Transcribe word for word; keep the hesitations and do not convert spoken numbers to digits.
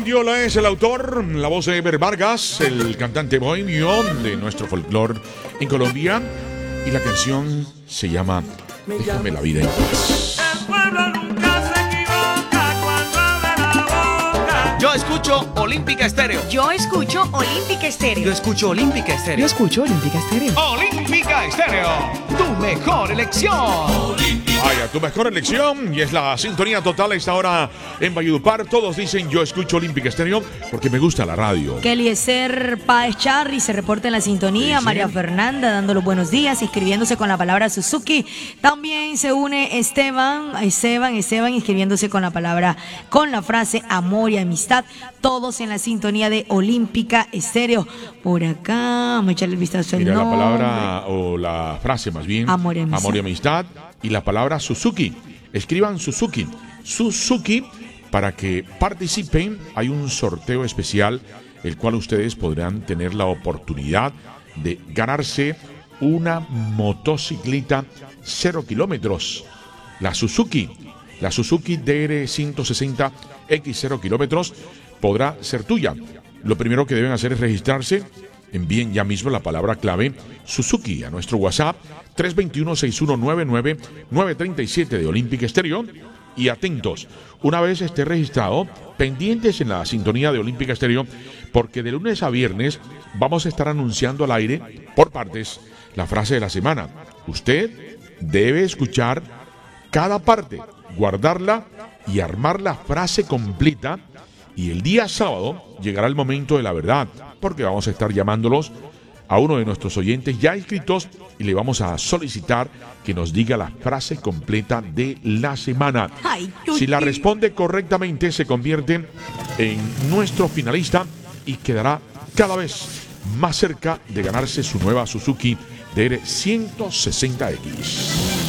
Mendiola es el autor, la voz de Ever Vargas, el cantante bohemio de nuestro folclore en Colombia. Y la canción se llama Déjame la vida en paz. El pueblo nunca se equivoca cuando abre la boca. Yo escucho Olímpica Estéreo. Yo escucho Olímpica Estéreo. Yo escucho Olímpica Yo Estéreo. escucho Olímpica Estéreo. Olímpica Estéreo, tu mejor elección. Vaya, tu mejor elección y es la sintonía total a esta hora en Valledupar. Todos dicen yo escucho Olímpica Estéreo porque me gusta la radio. Que Eliezer Páez Charri se reporta en la sintonía. Sí, sí. María Fernanda dando los buenos días, inscribiéndose con la palabra Suzuki. También se une Esteban, Esteban, Esteban, inscribiéndose con la palabra, con la frase amor y amistad. Todos en la sintonía de Olímpica Estéreo. Por acá, vamos a echarle el vistazo al Mira, la nombre. palabra o la frase más bien, Amor y amistad. amor y amistad, y la palabra Suzuki. Escriban Suzuki, Suzuki, para que participen. Hay un sorteo especial, el cual ustedes podrán tener la oportunidad de ganarse una motocicleta cero kilómetros. La Suzuki, la Suzuki D R ciento sesenta X cero kilómetros podrá ser tuya. Lo primero que deben hacer es registrarse. Envíen ya mismo la palabra clave Suzuki a nuestro WhatsApp tres dos uno, seis uno nueve nueve, nueve tres siete de Olímpica Estéreo. Y atentos, una vez esté registrado, pendientes en la sintonía de Olímpica Estéreo, porque de lunes a viernes vamos a estar anunciando al aire, por partes, la frase de la semana. Usted debe escuchar cada parte, guardarla y armar la frase completa. Y el día sábado llegará el momento de la verdad, porque vamos a estar llamándolos a uno de nuestros oyentes ya inscritos y le vamos a solicitar que nos diga la frase completa de la semana. Ay, Si la Yuki. responde correctamente, se convierte en nuestro finalista y quedará cada vez más cerca de ganarse su nueva Suzuki D R ciento sesenta X.